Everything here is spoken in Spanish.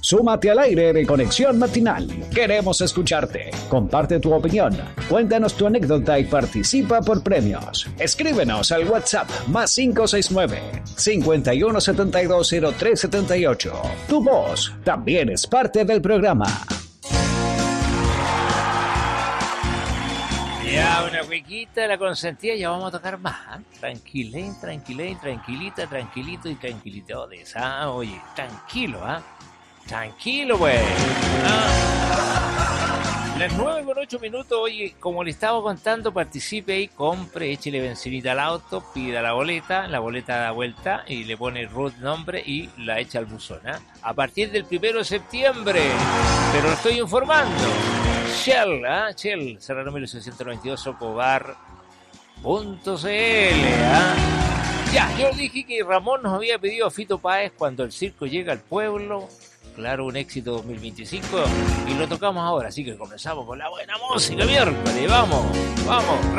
Súmate al aire de Conexión Matinal. Queremos escucharte. Comparte tu opinión. Cuéntanos tu anécdota y participa por premios. Escríbenos al WhatsApp +569 51720378. Tu voz también es parte del programa. Ya, una huequita, la consentía, ya vamos a tocar más. Tranquilito y tranquilito de esa. Oye, tranquilo, tranquilo, pues. Las 9:08. Oye, como le estaba contando, participe ahí, compre, échele bencinita al auto, pida la boleta da vuelta y le pone root nombre y la echa al buzón. A partir del 1 de septiembre, pero lo estoy informando. Shell, Serrano 1892, socobar.cl. Ya, yo dije que Ramón nos había pedido a Fito Páez Cuando el circo llega al pueblo. Claro, un éxito 2025 y lo tocamos ahora, así que comenzamos con la buena música miércoles. Vamos,